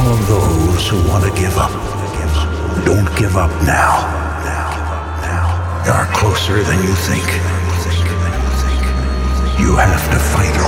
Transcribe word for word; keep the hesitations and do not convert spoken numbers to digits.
all of those who want to give up, don't give up now. You're closer than you think. You have to fight